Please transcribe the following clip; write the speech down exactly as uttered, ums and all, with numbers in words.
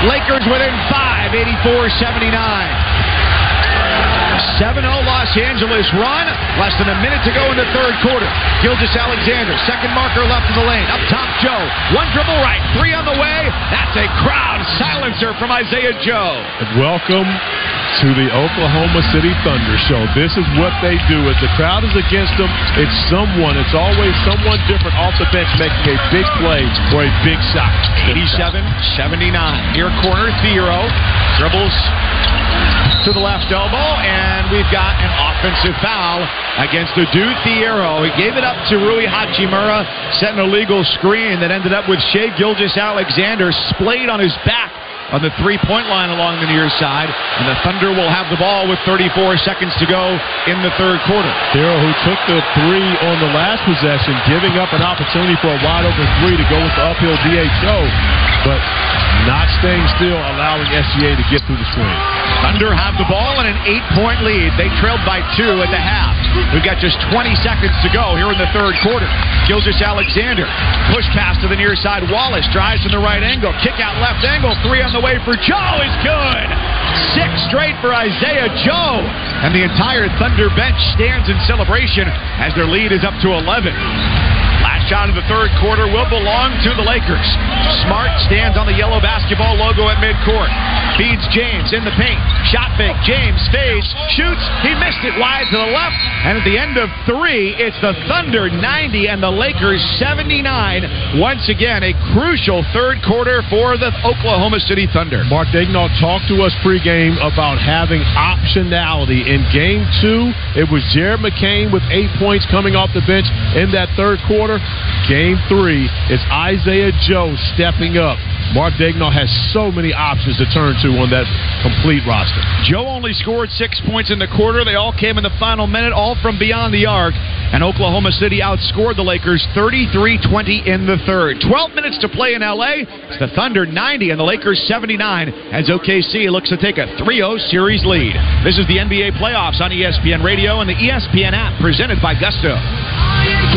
Lakers within five, eighty-four seventy-nine. seven oh Los Angeles run. Less than a minute to go in the third quarter. Gilgeous-Alexander, second marker left in the lane. Up top, Joe. One dribble right. Three on the way. That's a crowd silencer from Isaiah Joe. Welcome to the Oklahoma City Thunder show. This is what they do. If the crowd is against them, it's someone. It's always someone different off the bench making a big play or a big shot. eighty-seven seventy-nine. Near corner, Thiero dribbles to the left elbow, and we've got an offensive foul against Adou Thiero. He gave it up to Rui Hachimura, set an illegal screen that ended up with Shai Gilgeous-Alexander splayed on his back on the three-point line along the near side, and the Thunder will have the ball with thirty-four seconds to go in the third quarter. Thiero, who took the three on the last possession, giving up an opportunity for a wide-open three to go with the uphill D H O, but not staying still, allowing S G A to get through the screen. Thunder have the ball and an eight-point lead. They trailed by two at the half. We've got just twenty seconds to go here in the third quarter. Gilgeous-Alexander, push pass to the near side. Wallace drives from the right angle. Kick out left angle. Three on the way for Joe is good. Six straight for Isaiah Joe. And the entire Thunder bench stands in celebration as their lead is up to eleven. Last shot of the third quarter will belong to the Lakers. Smart stands on the yellow basketball logo at midcourt. Feeds James in the paint. Shot fake. James fades. Shoots. He missed it wide to the left. And at the end of three, it's the Thunder ninety and the Lakers seventy-nine. Once again, a crucial third quarter for the Oklahoma City Thunder. Mark Daigneault talked to us pregame about having optionality. In game two, it was Jared McCain with eight points coming off the bench in that third quarter. Game three is Isaiah Joe stepping up. Mark Daigneault has so many options to turn to on that complete roster. Joe only scored six points in the quarter. They all came in the final minute, all from beyond the arc. And Oklahoma City outscored the Lakers thirty-three twenty in the third. twelve minutes to play in L A. It's the Thunder ninety and the Lakers seventy-nine as O K C looks to take a three oh series lead. This is the N B A playoffs on E S P N Radio and the E S P N app presented by Gusto.